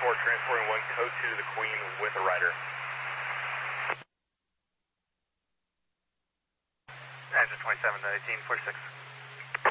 transporting 1 code 2 to the Queen with a rider. Engine 27 to 18, 46.